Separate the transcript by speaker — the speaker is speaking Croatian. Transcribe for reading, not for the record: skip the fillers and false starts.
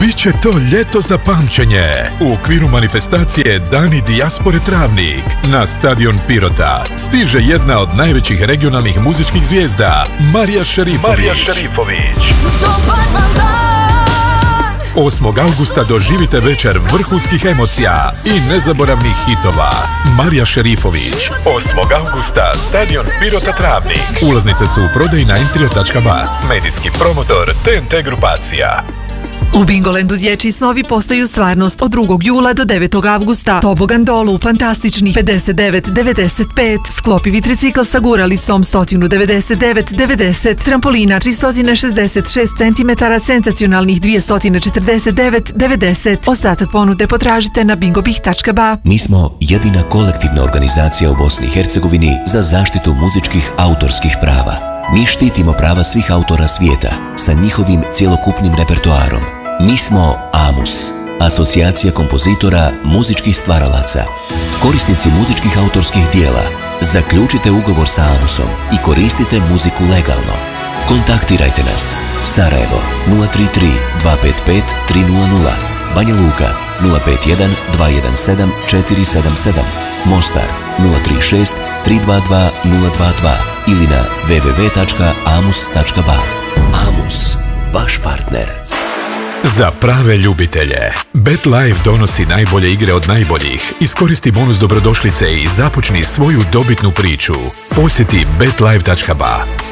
Speaker 1: Biće to ljeto za pamćenje u okviru manifestacije Dani dijaspore Travnik. Na stadion Pirota stiže jedna od najvećih regionalnih muzičkih zvijezda, Marija Šerifović. 8. augusta doživite večer vrhunskih emocija i nezaboravnih hitova. Marija Šerifović. 8. augusta, stadion Pirota Travnik. Ulaznice su u prodaji na entrio.ba. Medijski promotor TNT grupacija.
Speaker 2: U Bingolandu dječji snovi postaju stvarnost od 2. jula do 9. avgusta. Tobogan dolu fantastičnih 59,95, sklopivi tricikl sa guralicom 199,90, trampolina 366 cm, senzacionalnih 249,90. Ostatak ponude potražite na bingobih.ba.
Speaker 3: Mi smo jedina kolektivna organizacija u Bosni i Hercegovini za zaštitu muzičkih autorskih prava. Mi štitimo prava svih autora svijeta sa njihovim cjelokupnim repertoarom. Mi smo AMUS, Asocijacija kompozitora muzičkih stvaralaca. Korisnici muzičkih autorskih dijela, zaključite ugovor sa AMUSom i koristite muziku legalno. Kontaktirajte nas. Sarajevo 033 255 300, Banja Luka 051 217 477, Mostar 036 322 022 ili na www.amus.ba. AMUS, vaš partner.
Speaker 1: Za prave ljubitelje, BetLive donosi najbolje igre od najboljih. Iskoristi bonus dobrodošlice i započni svoju dobitnu priču. Posjeti betlive.ba.